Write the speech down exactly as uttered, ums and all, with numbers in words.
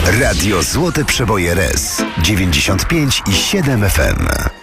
Radio Złote Przeboje R E S dziewięćdziesiąt pięć i siedem F M.